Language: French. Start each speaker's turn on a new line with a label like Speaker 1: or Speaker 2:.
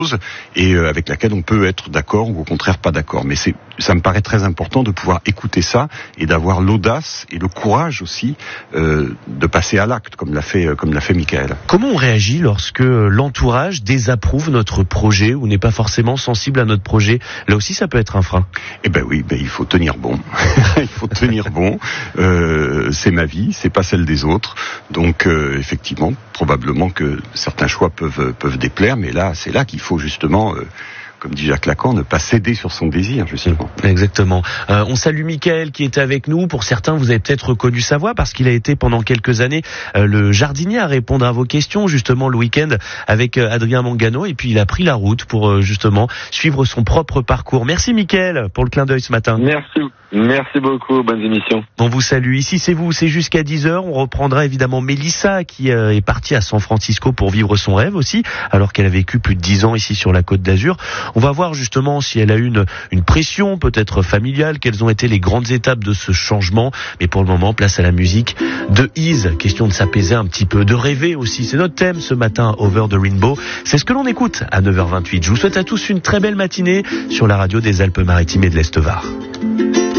Speaker 1: et avec laquelle on peut être d'accord ou au contraire pas d'accord. Mais ça me paraît très important de pouvoir écouter ça et d'avoir l'audace et le courage aussi de passer à l'acte, comme l'a fait Michael.
Speaker 2: Comment on réagit lorsque l'entourage désapprouve notre projet ou n'est pas forcément sensible à notre projet? Là aussi, ça peut être un frein.
Speaker 1: Eh ben oui, il faut tenir bon. Il faut tenir bon. C'est ma vie, c'est pas celle des autres. Donc effectivement, probablement que certains choix peuvent déplaire, mais là, c'est là qu'il faut justement, comme dit Jacques Lacan, ne pas céder sur son désir, justement.
Speaker 2: Exactement. On salue Michael qui est avec nous. Pour certains, vous avez peut-être reconnu sa voix parce qu'il a été pendant quelques années le jardinier à répondre à vos questions, justement le week-end avec Adrien Mangano. Et puis il a pris la route pour justement suivre son propre parcours. Merci Michael pour le clin d'œil ce matin.
Speaker 3: Merci beaucoup, bonne émission.
Speaker 2: On vous salue. Ici c'est vous, c'est jusqu'à 10h. On reprendra évidemment Mélissa qui est partie à San Francisco pour vivre son rêve aussi, alors qu'elle a vécu plus de 10 ans ici sur la Côte d'Azur. On va voir justement si elle a eu une pression peut-être familiale, quelles ont été les grandes étapes de ce changement. Mais pour le moment, place à la musique de Ease. Question de s'apaiser un petit peu, de rêver aussi. C'est notre thème ce matin, Over the Rainbow. C'est ce que l'on écoute à 9h28. Je vous souhaite à tous une très belle matinée sur la radio des Alpes-Maritimes et de l'Est-Var.